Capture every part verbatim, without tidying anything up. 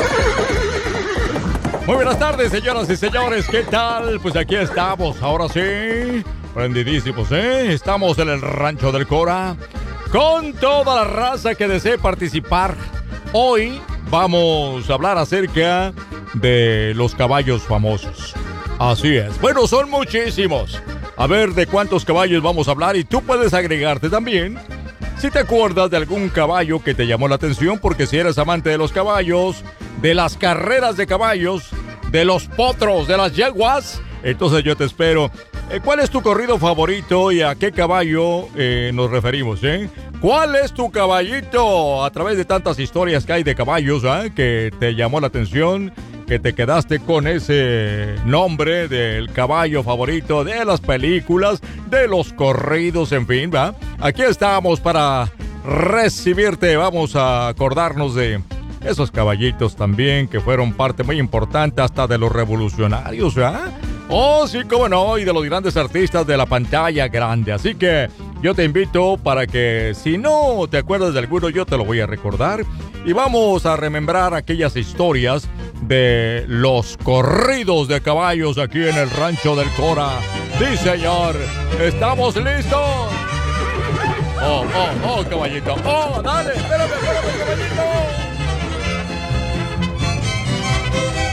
Muy buenas tardes, señoras y señores, ¿qué tal? Pues aquí estamos, ahora sí, prendidísimos, ¿eh? Estamos en el Rancho del Cora, con toda la raza que desee participar. Hoy vamos a hablar acerca de los caballos famosos. Así es, bueno, son muchísimos. A ver de cuántos caballos vamos a hablar y tú puedes agregarte también. Si te acuerdas de algún caballo que te llamó la atención, porque si eres amante de los caballos, de las carreras de caballos, de los potros, de las yeguas, entonces yo te espero. Eh, ¿Cuál es tu corrido favorito y a qué caballo eh, nos referimos, eh? ¿Cuál es tu caballito? A través de tantas historias que hay de caballos, ¿eh? Que te llamó la atención, que te quedaste con ese nombre del caballo favorito de las películas, de los corridos, en fin, ¿va? Aquí estamos para recibirte. Vamos a acordarnos de esos caballitos también que fueron parte muy importante hasta de los revolucionarios, ¿verdad? Oh, sí, cómo no, y de los grandes artistas de la pantalla grande. Así que yo te invito para que, si no te acuerdas de alguno, yo te lo voy a recordar. Y vamos a remembrar aquellas historias de los corridos de caballos aquí en el Rancho del Cora. Sí, señor, ¿estamos listos? Oh, oh, oh, caballito. Oh, dale, espérame, espérame, caballito.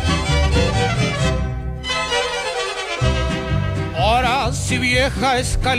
Ahora si vieja es